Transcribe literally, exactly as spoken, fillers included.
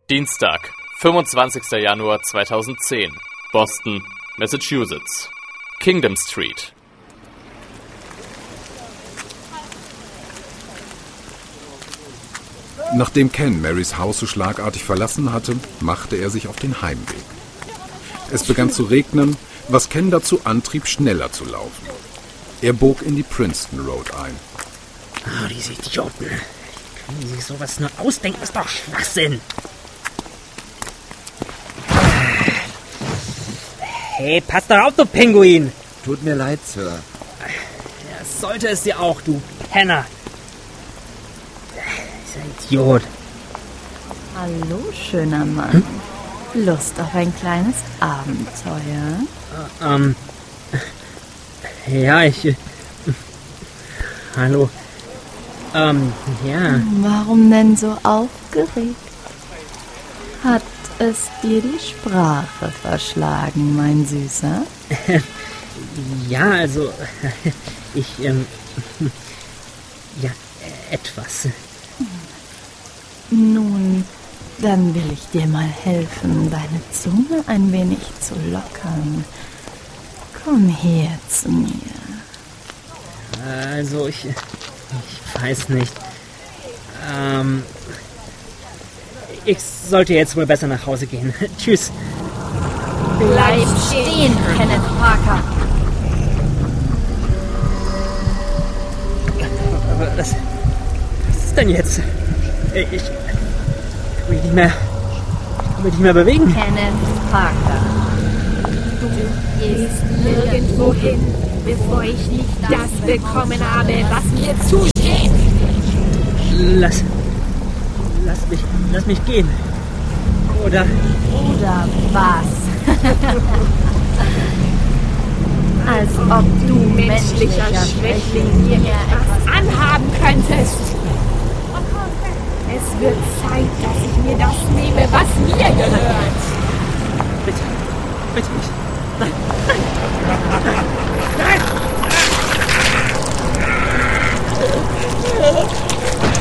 Dienstag, fünfundzwanzigster Januar zweitausendzehn, Boston, Massachusetts. Kingdom Street. Nachdem Ken Marys Haus so schlagartig verlassen hatte, machte er sich auf den Heimweg. Es begann zu regnen, was Ken dazu antrieb, schneller zu laufen. Er bog in die Princeton Road ein. Oh, diese Idioten. Können die sich sowas nur ausdenken? Das ist doch Schwachsinn. Hey, pass doch auf, du Pinguin. Tut mir leid, Sir. Ja, sollte es dir auch, du Penner. Dieser Idiot. Hallo, schöner Mann. Hm? Lust auf ein kleines Abenteuer? Äh, ähm... Ja, ich... Äh, hallo. Ähm, ja. Warum denn so aufgeregt? Hat es dir die Sprache verschlagen, mein Süßer? Ja, also... Ich, ähm... Ja, etwas. Nun, dann will ich dir mal helfen, deine Zunge ein wenig zu lockern. Komm her zu mir. Also, ich... Ich weiß nicht. Ähm... Ich sollte jetzt wohl besser nach Hause gehen. Tschüss. Bleib stehen, Kenneth Parker. Aber das... Was ist denn jetzt? Ich... kann mich nicht mehr... Ich kann mich nicht mehr bewegen. Kenneth Parker. Du gehst nirgendwo hin, bevor ich nicht das bekommen habe, was mir zusteht. Lass... Lass mich... Lass mich gehen. Oder... Oder was? Als ob du, menschlicher Schwächling, mir etwas anhaben könntest. Es wird Zeit, dass ich mir das nehme, was mir gehört. Bitte. Bitte nicht. Nein. Nein.